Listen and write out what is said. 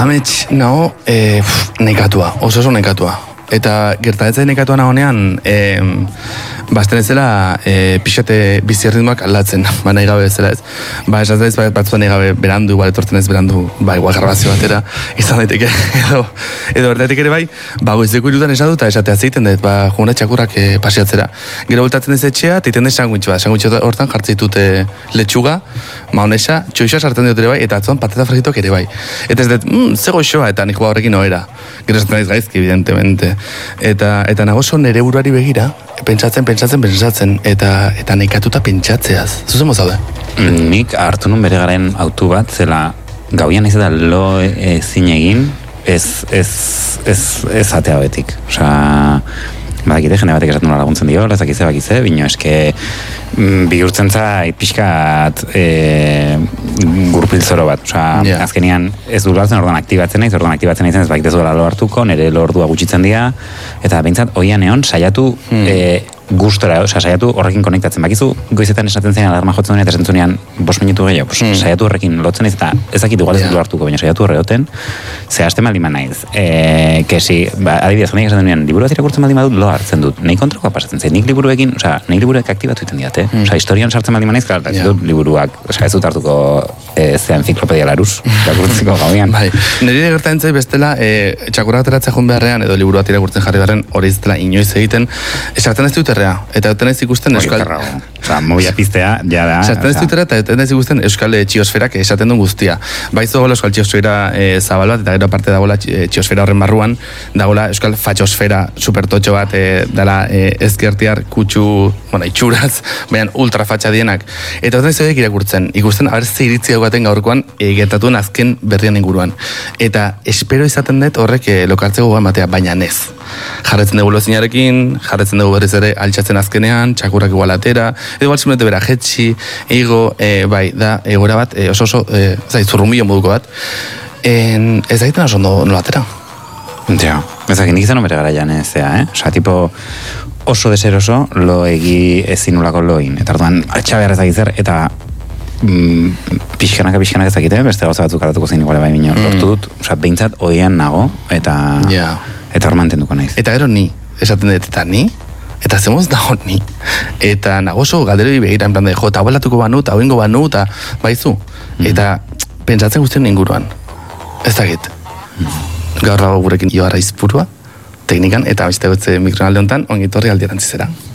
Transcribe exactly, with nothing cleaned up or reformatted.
Amets, nago, e, nekatua, oso oso nekatua. Eta gertatzen nekatua nagonean, e, bazten ez zela e, pixate bizi erritmoak aldatzen, ba nahi gabe ez zela ez. Ba esatzen ez batzuan nahi gabe berandu, igual etortzen ez berandu, ba igual grabazio batera, izan daiteke, edo, edo erdatik ere bai, ba goizeko irutan esatu eta esatea zeiten dut, ba juguna txakurrak e, pasiatzera. Gero voltatzen ez etxea, teiten dut sandwich bat, sandwich hortan jartzen ditut e, letxuga, maonesa, txoixoa sartzen dut ere bai, eta atzuan patata fritok ere bai. Eta ez dut, mmm, ze goixoa, eta nik horrekin noera. Gero esaten naiz gaizki, evidentemente. Eta, eta nago oso nere buruari begira, pentsatzen, pentsatzen, pentsatzen, eta, eta nekatuta pentsatzeaz. Zuzen mozaude? Nik hartu nun bere garen autu bat, zela gauian ez da lo ezin egin, ez, ez, ez, ez atea betik. Osa, badakite, jende batek esaten nola laguntzen dio, lezakize, bakize, bino eske bihurtzen zait pixkat e, gurpil zoro bat. Osa, yeah. Azkenian ez dut batzen orduan aktibatzen naiz, orduan aktibatzen naiz, ez bakitez dola lo hartuko, nire lo ordua gutxitzen dira, eta behintzat, oian egon, saiatu hmm. e, gustora, osa, saiatu horrekin konektatzen. Bakizu, goizetan esaten zen alarma jotzen duen, eta esaten zunean, bost minutu gehiago, pues, hmm. saiatu horrekin lotzen ez, eta ez dakit igual ez yeah. lo hartuko, baina saiatu horreoten, ze haste maldiman naiz. E, kesi, ba, adibidez, honek esaten duen, liburu bat irakurtzen baldin badut, lo hartzen dut. Nei kontrakoa pasatzen zen, nik liburuekin, osa, nik liburuek aktibatu iten diate. Hmm. Osa, historian sartzen baldin naiz, klar, yeah. dut liburuak, osa, ez dut hartuko e, ze enciklopedia laruz, irakurtzeko gauian. Bai, nire gertatzen zait bestela, e, txakurrak ateratzea joan beharrean, edo liburu bat irakurtzen jarri beharren, hori ez dela inoiz egiten, esartzen ez dut errea, eta duten ez ikusten euskal... Osa, mobila piztea, ja da... Esartzen ez dut errea, eta duten ez ikusten euskal txiosferak esaten duen guztia. Baizu dagoela euskal txiosfera e, zabal bat, eta gero aparte dagoela txiosfera horren barruan, dagoela euskal fatxosfera supertotxo bat, e, dela e, ezkertiar kutsu, bueno, itxuraz, baina ultra fatxa dienak. Eta duten ez dut irakurtzen, ikusten, haber ze iritzi daugaten gaurkoan, e, gertatuen azken berrian inguruan. Eta espero izaten dut horrek e, lokartzeko gogan batea, baina ez. Jarretzen dugu lozinarekin, jarretzen dugu berriz ere altxatzen azkenean, txakurrak igual atera, edo igual simplemente bera jetxi, ego, e, bai, da, egora bat, e, oso oso, e, zai, zurrumillo moduko bat, en, ez daiten oso ondo nola atera. Ja, ez dakit nik izan bere garaian ez, eh? Osa, tipo, oso deseroso lo egi ezinulako loin, eta orduan, altxa behar ez dakit zer, eta mm, pixkanaka, pixkanaka ez dakite, beste gauza batzuk aldatuko zein iguale bai minio, mm. lortu dut, osa, behintzat oian nago, eta... Yeah. Eta hor mantenduko naiz. Eta gero ni, esaten dut, eta ni, eta zemoz nago ni. Eta nagozo galderoi begira, en plan de, jo, eta abuelatuko banu, eta oingo banu, eta baizu. Mm. Eta pentsatzen guztien inguruan. Ez dakit. Mm. Gaur rago gurekin Ibarra Izpurua, teknikan, eta beste gutze mikronalde honetan, ongitorri aldierantzizera.